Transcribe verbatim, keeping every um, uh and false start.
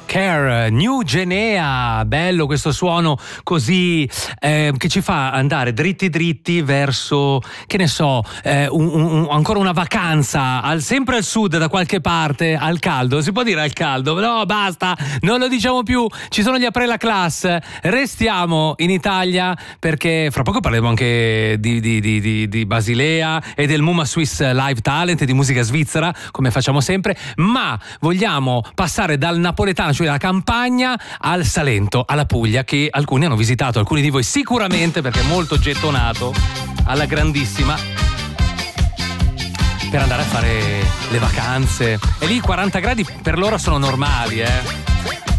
Care, New Guinea, bello questo suono così eh, che ci fa andare dritti dritti verso, che ne so, eh, un, un, ancora una vacanza, al, sempre al sud da qualche parte, al caldo, si può dire al caldo? No, basta, non lo diciamo più, ci sono gli Après la classe, restiamo in Italia perché fra poco parleremo anche di, di, di, di, di Basilea e del Muma Swiss Live Talent e di musica svizzera, come facciamo sempre, ma vogliamo passare dal napoletano, cioè dalla campagna, al Salento, alla Puglia, che alcuni hanno visitato, alcuni di voi sicuramente perché è molto gettonato, alla grandissima, per andare a fare le vacanze. E lì quaranta gradi per loro sono normali, eh.